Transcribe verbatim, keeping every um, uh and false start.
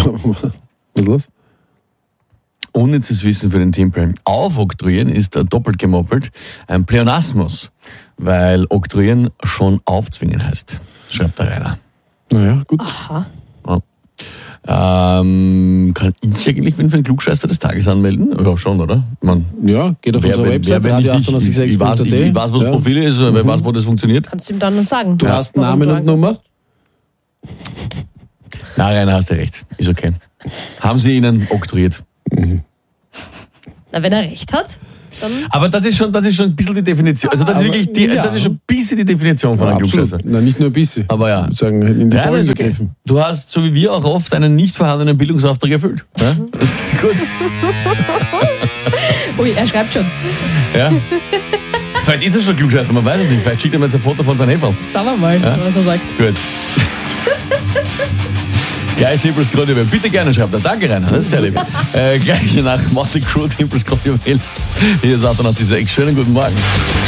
Was los? Unnützes Wissen für den Timpel. Aufoktroyieren ist doppelt gemoppelt ein Pleonasmus, weil oktroyieren schon aufzwingen heißt, schreibt der Rainer. Naja, gut. Aha. Ja. Ähm, kann ich eigentlich wen für einen Klugscheißer des Tages anmelden? Ja, schon, oder? Man, Ja, geht auf wer, unsere wer, Website, wer, wenn radio nicht ich, ich, achtundachtzig ich, weiß, ich, ich weiß, was ja. Profil ist, oder wer weiß, wo das funktioniert. Kannst du ihm dann sagen. Du Ja. hast Warum Namen du und Nummer? Na, Rainer, hast du recht. Ist okay. Haben Sie ihnen oktroyiert? Na, wenn er recht hat, dann... Aber das ist schon, das ist schon ein bisschen die Definition. Also das ist Aber, wirklich die, ja. das ist schon ein bisschen die Definition von Ja, einem absolut. Klugscheißer. Nein, nicht nur ein bisschen. Aber ja. Ich würde sagen, in die Ja, Vollen das ist okay. gegriffen. Du hast, so wie wir auch oft, einen nicht vorhandenen Bildungsauftrag erfüllt. Ja? Das ist gut. Ui, er schreibt schon. Ja? Vielleicht ist er schon Klugscheißer, man weiß es nicht. Vielleicht schickt er mir jetzt ein Foto von seinem Heferl. Schauen wir mal, Ja? was er sagt. Gut. Gleich Timpels Kronjuwel. Bitte gerne schreibt er. Danke, Rainer. Das ist sehr lieb. äh, gleich nach Motley Crue Timpels Kronjuwel. Hier ist achtundachtzig Komma sechs. Schönen guten Morgen.